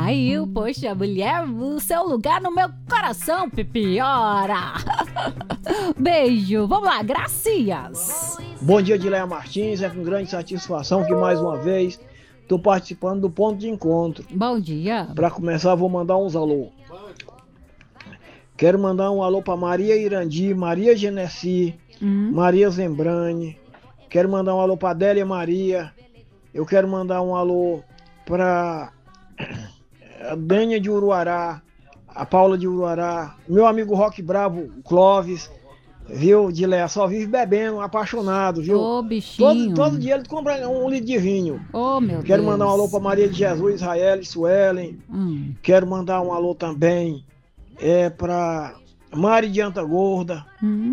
caiu, poxa, mulher, o seu lugar no meu coração, Pipiora. Beijo, vamos lá, Gracias. Bom dia, Dileia Martins, é com grande satisfação que mais uma vez estou participando do Ponto de Encontro. Bom dia. Para começar, vou mandar uns alô. Quero mandar um alô para Maria Irandi, Maria Genesi, Maria Zembrani. Quero mandar um alô para Adélia Maria. Eu quero mandar um alô para a Dânia de Uruará, a Paula de Uruará, meu amigo Roque Bravo, o Clóvis, viu, Dileia, só vive bebendo, apaixonado, viu? Ô, bichinho. Todo dia ele compra um litro de vinho. Ô, meu Deus. Quero mandar um alô para Maria de Jesus, Israel e Suelen. Quero mandar um alô também para Mari de Anta Gorda,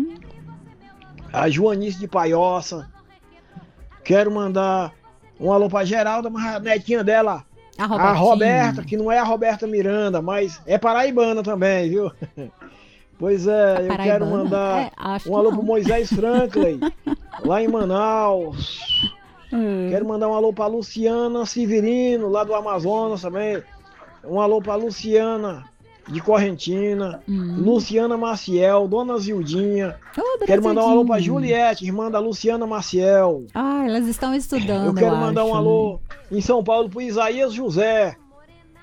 a Joanice de Paioça. Quero mandar um alô para Geralda, mas a netinha dela, a Roberta, que não é a Roberta Miranda, mas é paraibana também, viu? Pois é, eu quero mandar um alô pro Moisés Franklin, lá em Manaus. Quero mandar um alô para Luciana Severino, lá do Amazonas também. Um alô para Luciana de Correntina, Luciana Maciel, Dona Zildinha. Quero mandar um alô para Juliette, irmã da Luciana Maciel. Ah, elas estão estudando. Eu quero mandar um alô em São Paulo pro Isaías José,